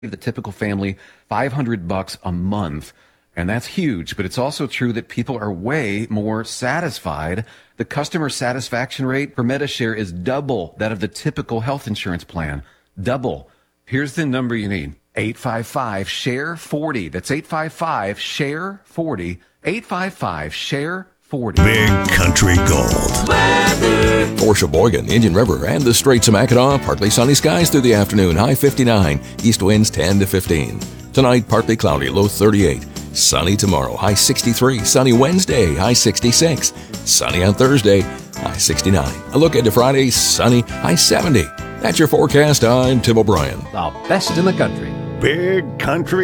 the typical family $500 a month. And that's huge, but it's also true that people are way more satisfied. The customer satisfaction rate for Medi-Share is double that of the typical health insurance plan. Double. Here's the number you need. 855-SHARE-40. That's 855-SHARE-40. 855-SHARE-40. Big Country Gold. For Sheboygan, Indian River, and the Straits of Mackinac, partly sunny skies through the afternoon, high 59, east winds 10 to 15. Tonight, partly cloudy, low 38. Sunny tomorrow, high 63. Sunny Wednesday, high 66. Sunny on Thursday, high 69. A look into Friday, sunny, high 70. That's your forecast. I'm Tim O'Brien. The best in the country. Big Country